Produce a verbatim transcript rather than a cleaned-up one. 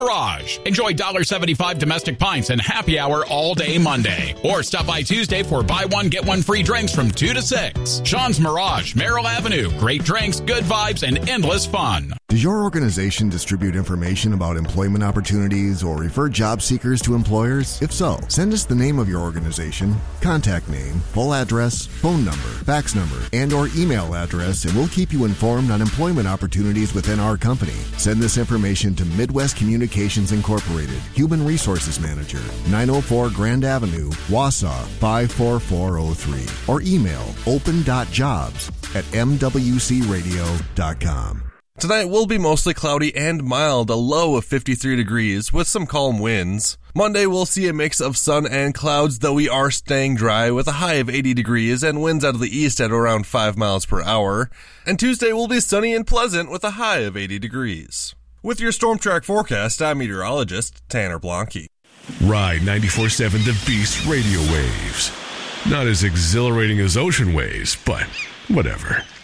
Garage. Enjoy one dollar seventy-five domestic pints and happy hour all day Monday. Or stop by Tuesday for buy one, get one free drinks from two to six. Sean's Mirage, Merrill Avenue. Great drinks, good vibes, and endless fun. Does your organization distribute information about employment opportunities or refer job seekers to employers? If so, send us the name of your organization, contact name, full address, phone number, fax number, and or email address, and we'll keep you informed on employment opportunities within our company. Send this information to Midwest Communications Incorporated, Human Resources Manager, nine oh four Grand Avenue, Wausau, five four four oh three, or email open dot jobs at m w c radio dot com. Tonight will be mostly cloudy and mild, a low of fifty-three degrees with some calm winds. Monday we'll see a mix of sun and clouds, though we are staying dry with a high of eighty degrees and winds out of the east at around five miles per hour. And Tuesday will be sunny and pleasant with a high of eighty degrees. With your Storm Track forecast, I'm meteorologist Tanner Blanke. Ride ninety-four point seven The Beast radio waves. Not as exhilarating as ocean waves, but whatever.